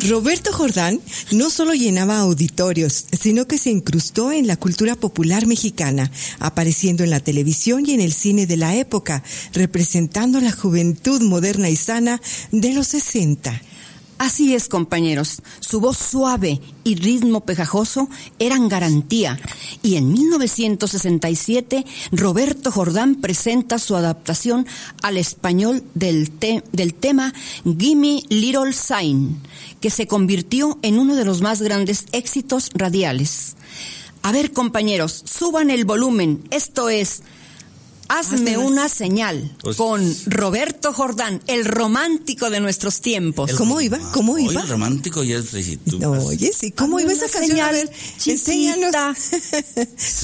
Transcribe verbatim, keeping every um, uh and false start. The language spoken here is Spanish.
Roberto Jordán no solo llenaba auditorios, sino que se incrustó en la cultura popular mexicana, apareciendo en la televisión y en el cine de la época, representando la juventud moderna y sana de los sesenta. Así es, compañeros. Su voz suave y ritmo pegajoso eran garantía. Y en mil novecientos sesenta y siete, Roberto Jordán presenta su adaptación al español del, te- del tema Gimme Little Sign, que se convirtió en uno de los más grandes éxitos radiales. A ver, compañeros, suban el volumen. Esto es Hazme una señal, Pues, con Roberto Jordán, el romántico de nuestros tiempos. ¿Cómo iba? ¿Cómo iba? Oye, el romántico ya es... No, oye, sí, ¿cómo Hazme iba esa una canción? A señal ver, chiquita. enséñanos.